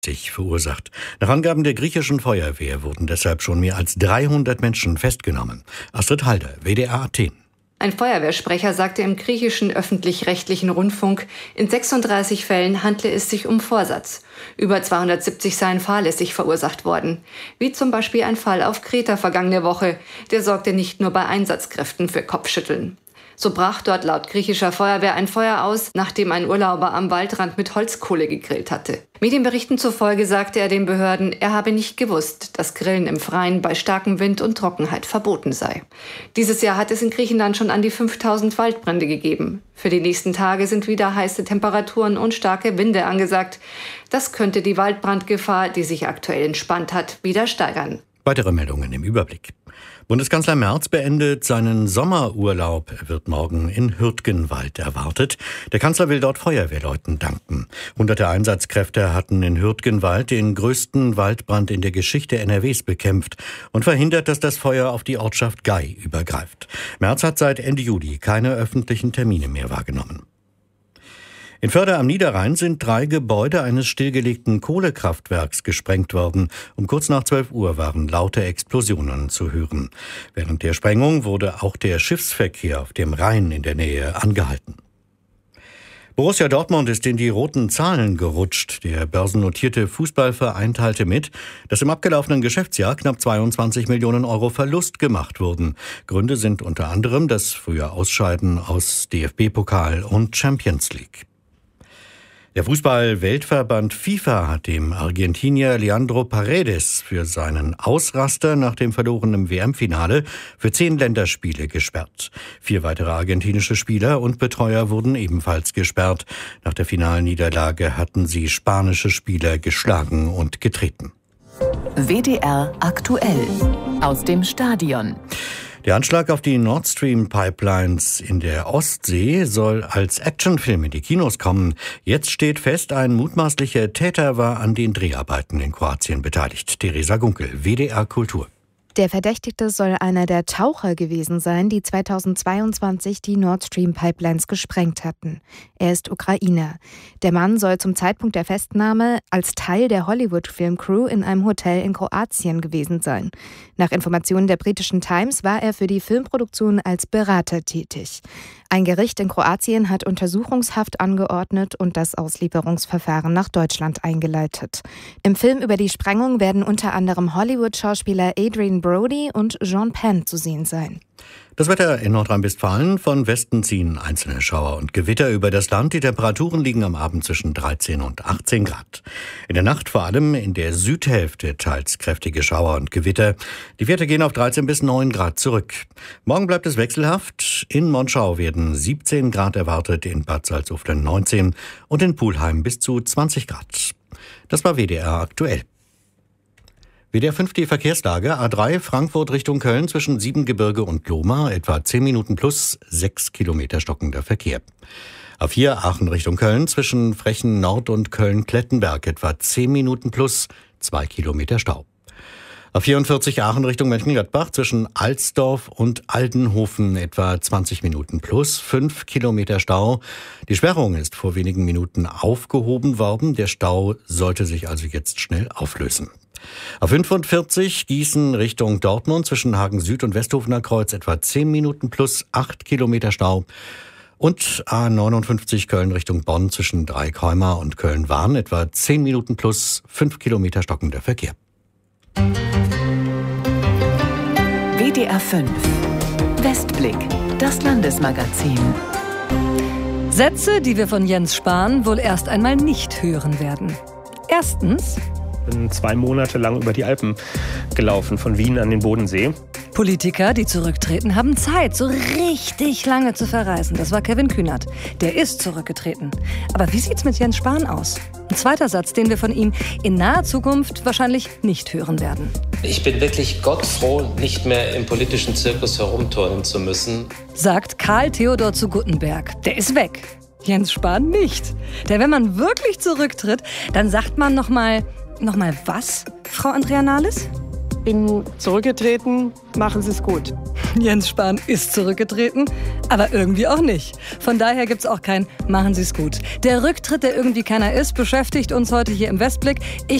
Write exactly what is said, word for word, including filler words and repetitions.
verursacht. Nach Angaben der griechischen Feuerwehr wurden deshalb schon mehr als dreihundert Menschen festgenommen. Astrid Halder, W D R Athen. Ein Feuerwehrsprecher sagte im griechischen öffentlich-rechtlichen Rundfunk, in sechsunddreißig Fällen handle es sich um Vorsatz. Über zweihundertsiebzig seien fahrlässig verursacht worden. Wie zum Beispiel ein Fall auf Kreta vergangene Woche. Der sorgte nicht nur bei Einsatzkräften für Kopfschütteln. So brach dort laut griechischer Feuerwehr ein Feuer aus, nachdem ein Urlauber am Waldrand mit Holzkohle gegrillt hatte. Medienberichten zufolge sagte er den Behörden, er habe nicht gewusst, dass Grillen im Freien bei starkem Wind und Trockenheit verboten sei. Dieses Jahr hat es in Griechenland schon an die fünftausend Waldbrände gegeben. Für die nächsten Tage sind wieder heiße Temperaturen und starke Winde angesagt. Das könnte die Waldbrandgefahr, die sich aktuell entspannt hat, wieder steigern. Weitere Meldungen im Überblick. Bundeskanzler Merz beendet seinen Sommerurlaub. Er wird morgen in Hürtgenwald erwartet. Der Kanzler will dort Feuerwehrleuten danken. Hunderte Einsatzkräfte hatten in Hürtgenwald den größten Waldbrand in der Geschichte N R Ws bekämpft und verhindert, dass das Feuer auf die Ortschaft Gei übergreift. Merz hat seit Ende Juli keine öffentlichen Termine mehr wahrgenommen. In Förde am Niederrhein sind drei Gebäude eines stillgelegten Kohlekraftwerks gesprengt worden. Um kurz nach zwölf Uhr waren laute Explosionen zu hören. Während der Sprengung wurde auch der Schiffsverkehr auf dem Rhein in der Nähe angehalten. Borussia Dortmund ist in die roten Zahlen gerutscht. Der börsennotierte Fußballverein teilte mit, dass im abgelaufenen Geschäftsjahr knapp zweiundzwanzig Millionen Euro Verlust gemacht wurden. Gründe sind unter anderem das frühe Ausscheiden aus D F B-Pokal und Champions League. Der Fußball-Weltverband FIFA hat dem Argentinier Leandro Paredes für seinen Ausraster nach dem verlorenen W M-Finale für zehn Länderspiele gesperrt. Vier weitere argentinische Spieler und Betreuer wurden ebenfalls gesperrt. Nach der Finalniederlage hatten sie spanische Spieler geschlagen und getreten. W D R aktuell aus dem Stadion. Der Anschlag auf die Nord Stream Pipelines in der Ostsee soll als Actionfilm in die Kinos kommen. Jetzt steht fest, ein mutmaßlicher Täter war an den Dreharbeiten in Kroatien beteiligt. Theresa Gunkel, W D R Kultur. Der Verdächtigte soll einer der Taucher gewesen sein, die zweitausendzweiundzwanzig die Nord Stream Pipelines gesprengt hatten. Er ist Ukrainer. Der Mann soll zum Zeitpunkt der Festnahme als Teil der Hollywood-Filmcrew in einem Hotel in Kroatien gewesen sein. Nach Informationen der britischen Times war er für die Filmproduktion als Berater tätig. Ein Gericht in Kroatien hat Untersuchungshaft angeordnet und das Auslieferungsverfahren nach Deutschland eingeleitet. Im Film über die Sprengung werden unter anderem Hollywood-Schauspieler Adrien Brody und Sean Penn zu sehen sein. Das Wetter in Nordrhein-Westfalen. Von Westen ziehen einzelne Schauer und Gewitter über das Land. Die Temperaturen liegen am Abend zwischen dreizehn und achtzehn Grad. In der Nacht vor allem in der Südhälfte teils kräftige Schauer und Gewitter. Die Werte gehen auf dreizehn bis neun Grad zurück. Morgen bleibt es wechselhaft. In Monschau werden siebzehn Grad erwartet, in Bad Salzuflen neunzehn und in Pulheim bis zu zwanzig Grad. Das war W D R aktuell. W D R fünf die Verkehrslage. A drei Frankfurt Richtung Köln zwischen Siebengebirge und Lohmar, etwa zehn Minuten plus sechs Kilometer stockender Verkehr. A vier Aachen Richtung Köln zwischen Frechen Nord und Köln-Klettenberg, etwa zehn Minuten plus zwei Kilometer Stau. A vierundvierzig Aachen Richtung Mönchengladbach zwischen Alsdorf und Aldenhofen, etwa zwanzig Minuten plus fünf Kilometer Stau. Die Sperrung ist vor wenigen Minuten aufgehoben worden. Der Stau sollte sich also jetzt schnell auflösen. A fünfundvierzig Gießen Richtung Dortmund zwischen Hagen Süd und Westhofener Kreuz etwa zehn Minuten plus acht Kilometer Stau. Und A neunundfünfzig Köln Richtung Bonn zwischen Dreieckheumar und Köln-Wahn etwa zehn Minuten plus fünf Kilometer stockender Verkehr. W D R fünf Westblick, das Landesmagazin. Sätze, die wir von Jens Spahn wohl erst einmal nicht hören werden. Erstens: Bin zwei Monate lang über die Alpen gelaufen, von Wien an den Bodensee. Politiker, die zurücktreten, haben Zeit, so richtig lange zu verreisen. Das war Kevin Kühnert. Der ist zurückgetreten. Aber wie sieht's mit Jens Spahn aus? Ein zweiter Satz, den wir von ihm in naher Zukunft wahrscheinlich nicht hören werden. Ich bin wirklich gottfroh, nicht mehr im politischen Zirkus herumturnen zu müssen, sagt Karl Theodor zu Guttenberg. Der ist weg. Jens Spahn nicht. Denn wenn man wirklich zurücktritt, dann sagt man noch mal, noch mal was, Frau Andrea Nahles? bin zurückgetreten, machen Sie es gut. Jens Spahn ist zurückgetreten, aber irgendwie auch nicht. Von daher gibt's auch kein Machen Sie es gut. Der Rücktritt, der irgendwie keiner ist, beschäftigt uns heute hier im Westblick. Ich